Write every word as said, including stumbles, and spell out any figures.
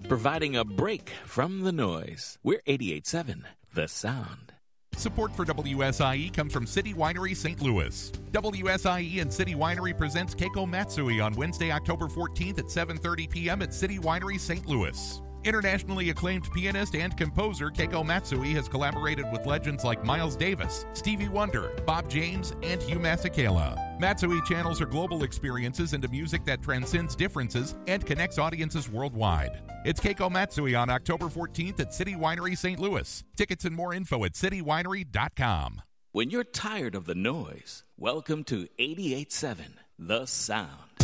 providing a break from the noise. We're eighty-eight point seven, The Sound. Support for W S I E comes from City Winery Saint Louis. W S I E and City Winery presents Keiko Matsui on Wednesday, October fourteenth at seven thirty p.m. at City Winery Saint Louis. Internationally acclaimed pianist and composer Keiko Matsui has collaborated with legends like Miles Davis, Stevie Wonder, Bob James, and Hugh Masekela. Matsui channels her global experiences into music that transcends differences and connects audiences worldwide. It's Keiko Matsui on October fourteenth at City Winery Saint Louis. Tickets and more info at city winery dot com. When you're tired of the noise, welcome to eighty-eight point seven, The Sound.